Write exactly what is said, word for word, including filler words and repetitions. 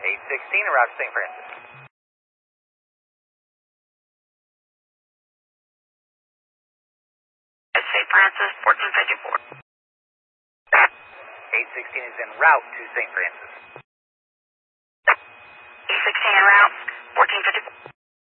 eight sixteen en route to Saint Francis. At Saint Francis, fourteen fifty-four. eight sixteen is en route to Saint Francis. eight sixteen en route, fourteen fifty-four.